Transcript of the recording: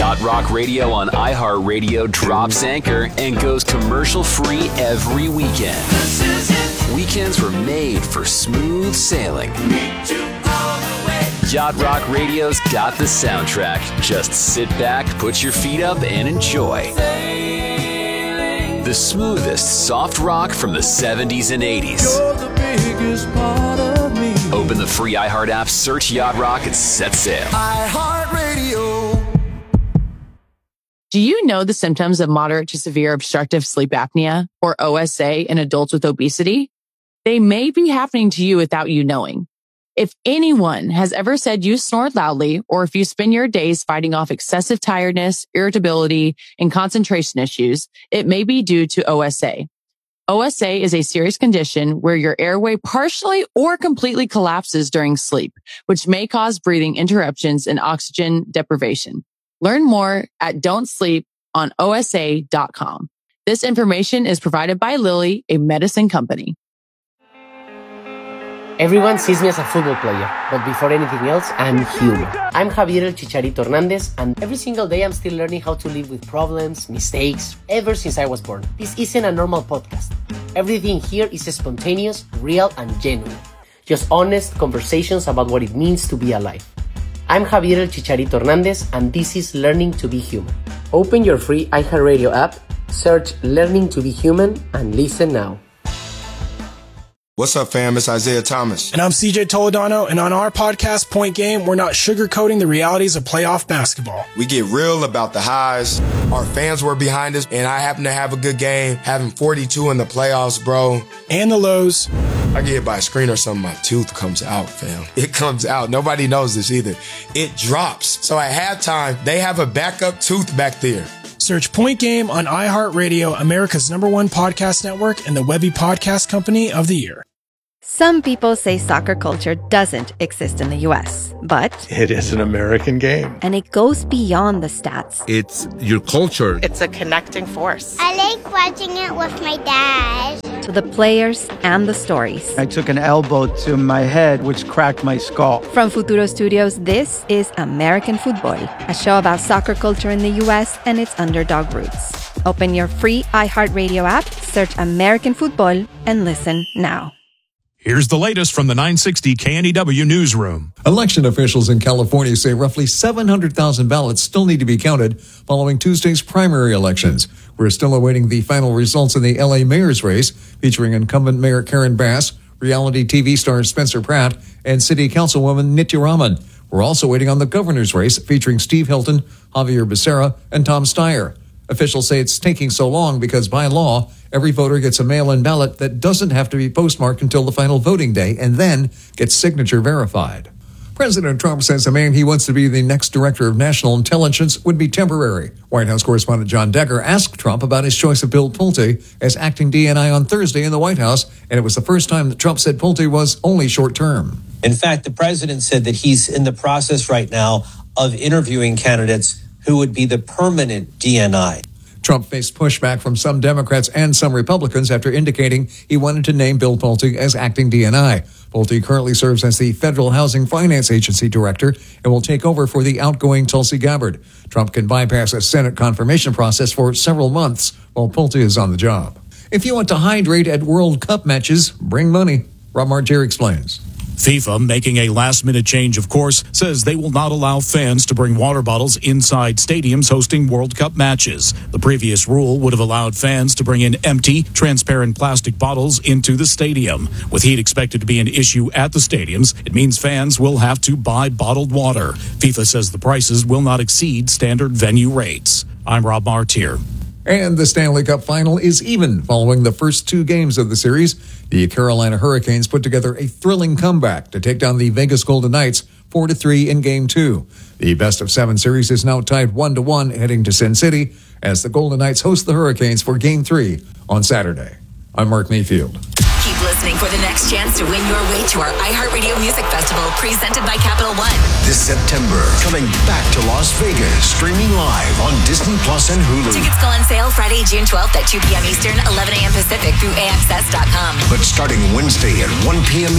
Yacht Rock Radio on iHeartRadio drops anchor and goes commercial-free every weekend. Weekends were made for smooth sailing. Yacht Rock Radio's got the soundtrack. Just sit back, put your feet up, and enjoy. The smoothest soft rock from the 70s and 80s. You're the biggest part of me. Open the free iHeart app, search Yacht Rock, and set sail. iHeartRadio. Do you know the symptoms of moderate to severe obstructive sleep apnea, or OSA, in adults with obesity? They may be happening to you without you knowing. If anyone has ever said you snore loudly, or if you spend your days fighting off excessive tiredness, irritability, and concentration issues, it may be due to OSA. OSA is a serious condition where your airway partially or completely collapses during sleep, which may cause breathing interruptions and oxygen deprivation. Learn more at don'tsleeponosa.com. This information is provided by Lilly, a medicine company. Everyone sees me as a football player, but before anything else, I'm human. I'm Javier El Chicharito Hernandez, and every single day I'm still learning how to live with problems, mistakes, ever since I was born. This isn't a normal podcast. Everything here is spontaneous, real, and genuine. Just honest conversations about what it means to be alive. I'm Javier El Chicharito Hernandez, and this is Learning to Be Human. Open your free iHeartRadio app, search Learning to Be Human, and listen now. What's up, fam? It's Isaiah Thomas. And I'm CJ Toledano, and on our podcast, Point Game, we're not sugarcoating the realities of playoff basketball. We get real about the highs. Our fans were behind us, and I happen to have a good game, having 42 in the playoffs, bro. And the lows. I get hit by a screen or something, my tooth comes out, fam. It comes out. Nobody knows this either. It drops. So at halftime, they have a backup tooth back there. Search Point Game on iHeartRadio, America's #1 podcast network, and the Webby Podcast Company of the Year. Some people say soccer culture doesn't exist in the U.S., but it is an American game. And it goes beyond the stats. It's your culture. It's a connecting force. I like watching it with my dad. To the players and the stories. I took an elbow to my head, which cracked my skull. From Futuro Studios, this is American Football, a show about soccer culture in the U.S. and its underdog roots. Open your free iHeartRadio app, search American Football, and listen now. Here's the latest from the 960 KNEW Newsroom. Election officials in California say roughly 700,000 ballots still need to be counted following Tuesday's primary elections. We're still awaiting the final results in the L.A. mayor's race, featuring incumbent Mayor Karen Bass, reality TV star Spencer Pratt, and City Councilwoman Nitya Raman. We're also waiting on the governor's race, featuring Steve Hilton, Javier Becerra, and Tom Steyer. Officials say it's taking so long because, by law, every voter gets a mail-in ballot that doesn't have to be postmarked until the final voting day and then gets signature verified. President Trump says the man he wants to be the next director of national intelligence would be temporary. White House correspondent John Decker asked Trump about his choice of Bill Pulte as acting DNI on Thursday in the White House, and it was the first time that Trump said Pulte was only short-term. In fact, the president said that he's in the process right now of interviewing candidates who would be the permanent DNI. Trump faced pushback from some Democrats and some Republicans after indicating he wanted to name Bill Pulte as acting DNI. Pulte currently serves as the Federal Housing Finance Agency director and will take over for the outgoing Tulsi Gabbard. Trump can bypass a Senate confirmation process for several months while Pulte is on the job. If you want to hydrate at World Cup matches, bring money. Rob Martier explains. FIFA, making a last-minute change, of course, says they will not allow fans to bring water bottles inside stadiums hosting World Cup matches. The previous rule would have allowed fans to bring in empty, transparent plastic bottles into the stadium. With heat expected to be an issue at the stadiums, it means fans will have to buy bottled water. FIFA says the prices will not exceed standard venue rates. I'm Rob Martier. And the Stanley Cup final is even following the first two games of the series. The Carolina Hurricanes put together a thrilling comeback to take down the Vegas Golden Knights 4-3 in Game 2. The best-of-7 series is now tied 1-1 heading to Sin City as the Golden Knights host the Hurricanes for Game 3 on Saturday. I'm Mark Mayfield. Keep listening for the next chance to win your way to our iHeartRadio Music Festival presented by Capital One. This September, coming back to Las Vegas, streaming live on Disney Plus and Hulu. Tickets go on sale Friday, June 12th at 2 p.m. Eastern, 11 a.m. Pacific through AXS.com. But starting Wednesday at 1 p.m.